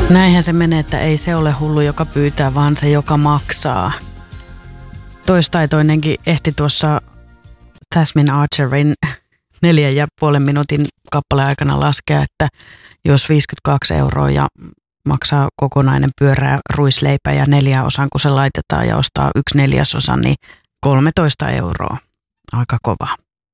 Näinhän se menee, että ei se ole hullu, joka pyytää, vaan se, joka maksaa. Toistaitoinenkin ehti tuossa Tasmin Archerin 4,5 minuutin kappaleen aikana laskea, että jos 52 € ja maksaa kokonainen pyörää ruisleipä ja 4 osan, kun se laitetaan ja ostaa 1/4, niin 13 €. Aika kova.